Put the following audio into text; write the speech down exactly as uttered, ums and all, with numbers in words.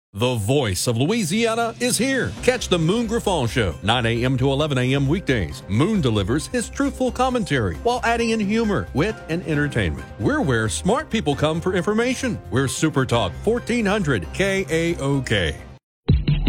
The voice of Louisiana is here. Catch the Moon Griffon Show, nine a.m. to eleven a.m. weekdays. Moon delivers his truthful commentary while adding in humor, wit, and entertainment. We're where smart people come for information. We're Super Talk fourteen hundred K A O K.